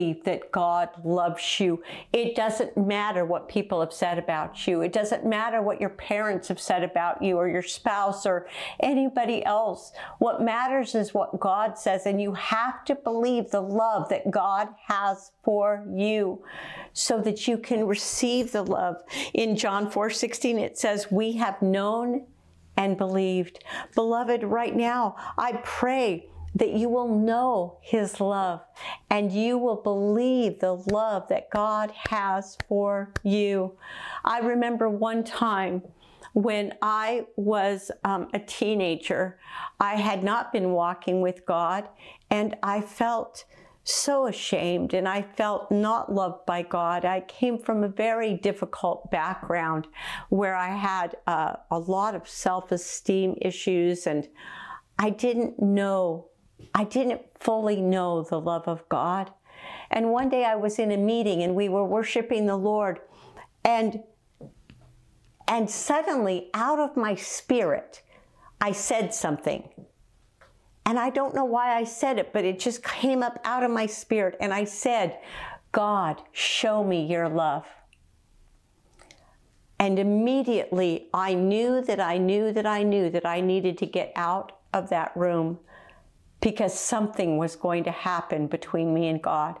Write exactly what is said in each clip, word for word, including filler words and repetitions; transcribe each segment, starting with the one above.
that God loves you. It doesn't matter what people have said about you. It doesn't matter what your parents have said about you or your spouse or anybody else. What matters is what God says, and you have to believe the love that God has for you so that you can receive the love. In John four sixteen, it says, we have known and believed. Beloved, right now, I pray that you will know his love and you will believe the love that God has for you. I remember one time when I was um, a teenager, I had not been walking with God, and I felt so ashamed and I felt not loved by God. I came from a very difficult background where I had uh, a lot of self-esteem issues, and I didn't know I didn't fully know the love of God. And one day I was in a meeting and we were worshiping the Lord, and, and suddenly out of my spirit, I said something. And I don't know why I said it, but it just came up out of my spirit. And I said, God, show me your love. And immediately I knew that I knew that I knew that I needed to get out of that room, because something was going to happen between me and God.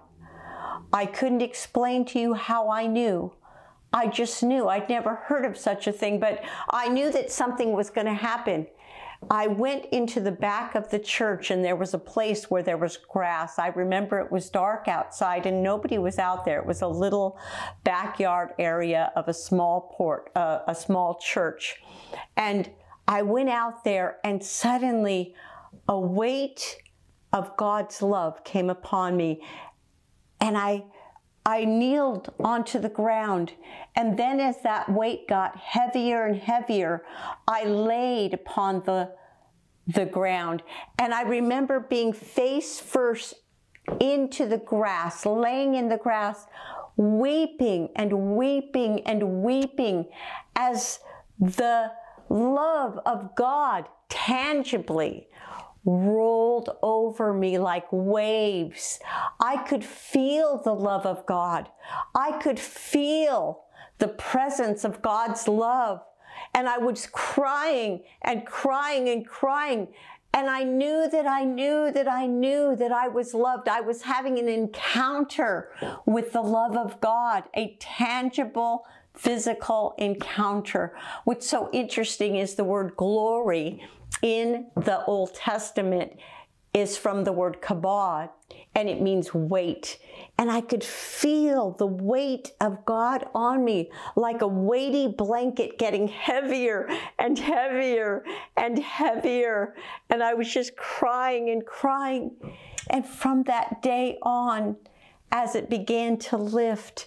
I couldn't explain to you how I knew. I just knew. I'd never heard of such a thing, but I knew that something was going to happen. I went into the back of the church, and there was a place where there was grass. I remember it was dark outside and nobody was out there. It was a little backyard area of a small port, uh, a small church. And I went out there, and suddenly a weight of God's love came upon me, and I, I kneeled onto the ground. And then as that weight got heavier and heavier, I laid upon the, the ground. And I remember being face first into the grass, laying in the grass, weeping and weeping and weeping as the love of God tangibly rolled over me like waves. I could feel the love of God. I could feel the presence of God's love. And I was crying and crying and crying. And I knew that I knew that I knew that I was loved. I was having an encounter with the love of God, a tangible, physical encounter. What's so interesting is the word glory in the Old Testament is from the word kabod, and it means weight. And I could feel the weight of God on me, like a weighty blanket getting heavier and heavier and heavier. And I was just crying and crying. And from that day on, as it began to lift,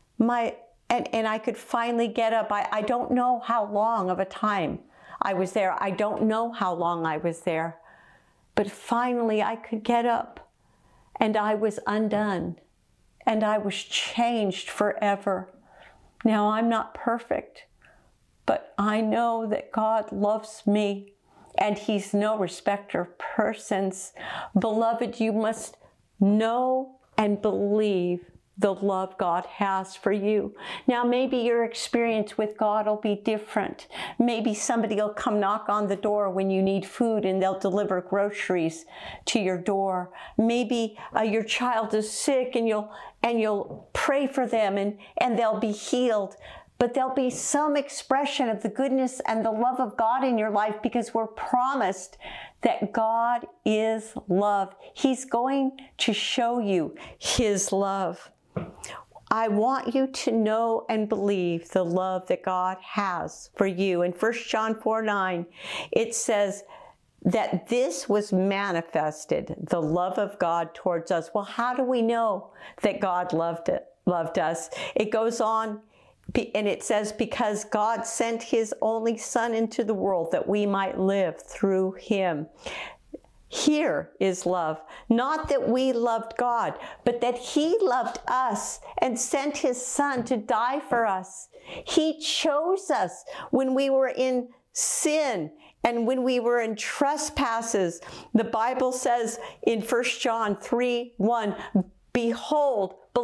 my and, and I could finally get up. I, I don't know how long of a time I was there. I don't know how long I was there. But finally I could get up, and I was undone, and I was changed forever. Now, I'm not perfect, but I know that God loves me, and he's no respecter of persons. Beloved, you must know and believe the love God has for you. Now, maybe your experience with God will be different. Maybe somebody will come knock on the door when you need food, and they'll deliver groceries to your door. Maybe uh, your child is sick, and you'll and you'll pray for them, and, and they'll be healed. But there'll be some expression of the goodness and the love of God in your life, because we're promised that God is love. He's going to show you his love. I want you to know and believe the love that God has for you. In First John four nine, it says that this was manifested, the love of God towards us. Well, how do we know that God loved it, loved us? It goes on, and it says, because God sent his only Son into the world that we might live through him. Here is love, not that we loved God, but that he loved us and sent his Son to die for us. He chose us when we were in sin and when we were in trespasses. The Bible says in First John three one, Behold,